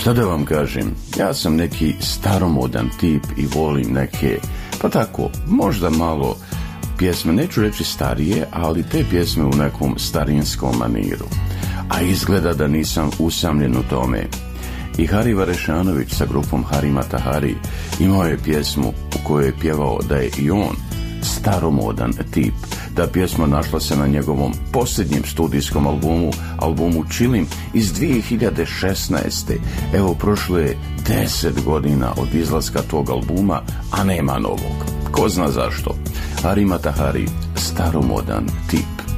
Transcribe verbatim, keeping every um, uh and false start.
Šta da vam kažem, ja sam neki staromodan tip i volim neke, pa tako, možda malo pjesme, neću reći starije, ali te pjesme u nekom starinskom maniru. A izgleda da nisam usamljen u tome. I Hari Varešanović sa grupom Hari Matahari imao je pjesmu u kojoj je pjevao da je i on staromodan tip. Ta pjesma našla se na njegovom posljednjem studijskom albumu, albumu Čilim iz dvije hiljade šesnaeste. Evo, prošlo je deset godina od izlaska tog albuma, a nema novog. Ko zna zašto? Hari Matahari, staromodan tip.